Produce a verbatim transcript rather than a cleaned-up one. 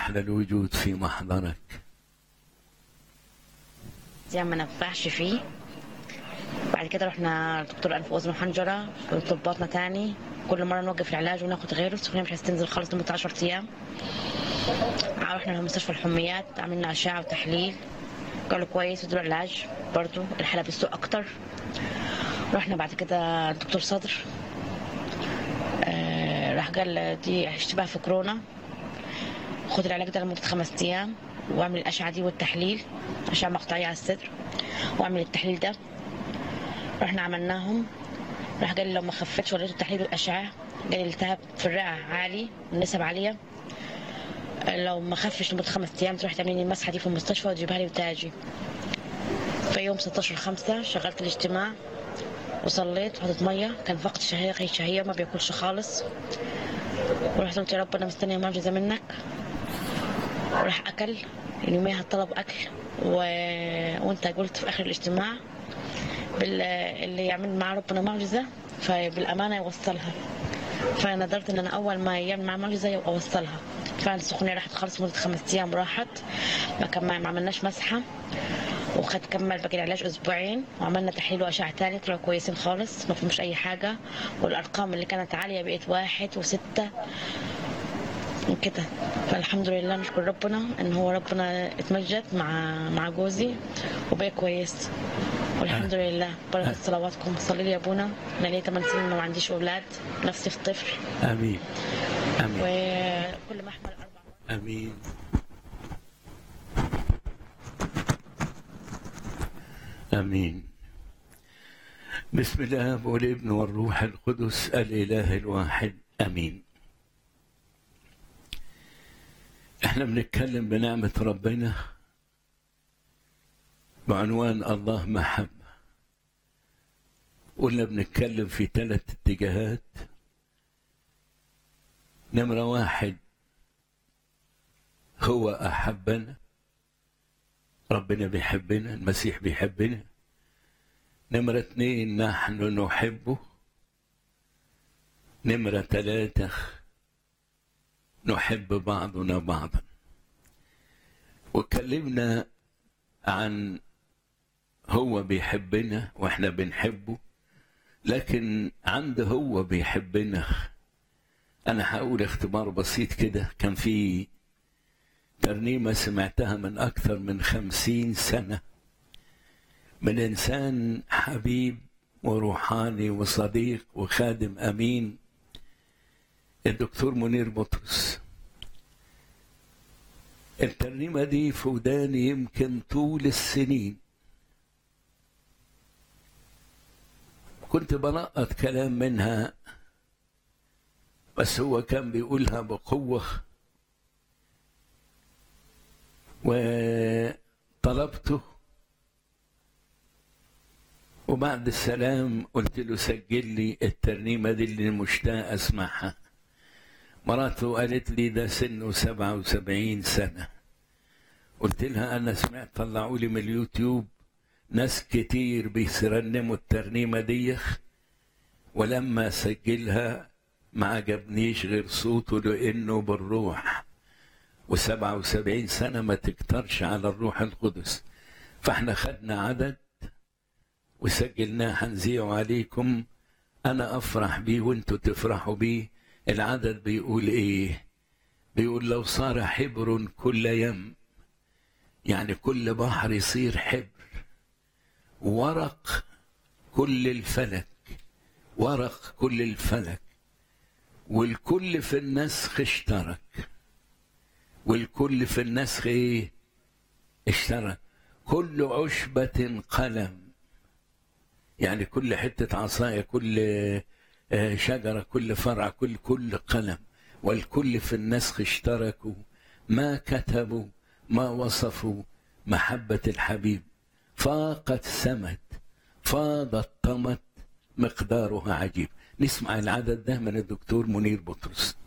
أحلى الوجود في محضرك. زي ما نفعش فيه. بعد كده رحنا لدكتور أنف وأذن وحنجرة وطباتنا تاني، كل مرة نوقف العلاج وناخد غيره، السخونية مش هتنزل خالص لمدة عشرة أيام. رحنا لمستشفى الحميات، عملنا أشعة وتحليل، قالوا كويس ودوا العلاج، برضو الحالة بتسوء أكتر. رحنا بعد كده لدكتور صدر، آه راح قال دي اشتباه في كورونا، خد العلاج ده لمدة خمس أيام واعمل الأشعة دي والتحليل، أشعة مقطعية على الصدر، واعمل التحليل ده. رحنا عملناهم، راح قال لي لو ما خفتش وريته التحليل والأشعة، قال لي الالتهاب في الرئة عالي، النسب عالية، لو ما خفش لمدة خمس أيام تروح تعملي المسحة دي في المستشفى وتجيبها لي وتاجي. في يوم ستة عشر خمسة شغلت الاجتماع وصليت وحطيت مية، كان فقد شهية شهية ما بياكلش خالص، ورحت قلت يا رب أنا مستنية معجزة منك. وراح أكل يوميها طلب أكل و... وأنت قلت في آخر الاجتماع بال... اللي يعمل مع ربنا معجزة فبالأمانة يوصلها، فنظرت إن أنا أول ما يعمل مع معجزة أوصلها. فعلا السخونية راحت خالص مدة خمس أيام راحت، ما كان ما عملناش مسحة، وخد كمل باقي العلاج أسبوعين، وعملنا تحليل وأشعة تاني طلعوا كويسين خالص، ما فيهمش أي حاجة، والأرقام اللي كانت عالية بقت واحد وستة وكده. فالحمد لله نشكر ربنا إن هو ربنا اتمجد مع مع جوزي وبقى كويس، والحمد لله. بركة صلواتكم، صلي لي يا ابونا، انا لي ثمان سنين ما عنديش اولاد، نفسي في طفل. امين امين. وكل ما احمل اربع امين. امين. بسم الله والابن والروح القدس الاله الواحد امين. احنا بنتكلم بنعمة ربنا بعنوان الله محبة، قلنا بنتكلم في ثلاث اتجاهات. نمرة واحد هو أحبنا، ربنا بيحبنا، المسيح بيحبنا. نمرة اثنين نحن نحبه. نمرة ثلاثة نحب بعضنا بعضا. واتكلمنا عن هو بيحبنا واحنا بنحبه، لكن عنده هو بيحبنا انا هقول اختبار بسيط كده. كان في ترنيمة سمعتها من اكثر من خمسين سنة من انسان حبيب وروحاني وصديق وخادم امين، الدكتور منير بطرس. الترنيمة دي في وداني يمكن طول السنين، كنت بلقط كلام منها بس هو كان بيقولها بقوة، وطلبته وبعد السلام قلت له سجل لي الترنيمة دي اللي مشتاق أسمعها. مراته قالت لي ده سنه سبعة وسبعين سنة. قلت لها أنا سمعت طلعوا لي من اليوتيوب ناس كتير بيسرنموا الترنيمة دي، ولما سجلها ما عجبنيش غير صوته لأنه بالروح، وسبعة وسبعين سنة ما تكترش على الروح القدس. فاحنا خدنا عدد وسجلناه هنذيعه عليكم، أنا أفرح بيه وانتوا تفرحوا بيه. العدد بيقول إيه؟ بيقول لو صار حبر كل يم، يعني كل بحر يصير حبر، ورق كل الفلك، ورق كل الفلك، والكل في النسخ اشترك، والكل في النسخ ايه؟ اشترك. كل عشبة قلم، يعني كل حتة عصاية، كل شجرة، كل فرع، كل كل قلم، والكل في النسخ اشتركوا، ما كتبوا ما وصفوا محبة الحبيب، فاقت سمت فاضت طمت مقدارها عجيب. نسمع العدد ده من الدكتور منير بطرس.